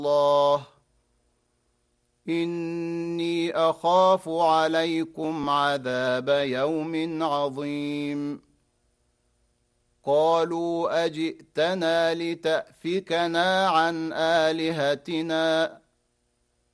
الله إني أخاف عليكم عذاب يوم عظيم قالوا أجئتنا لتأفكنا عن آلهتنا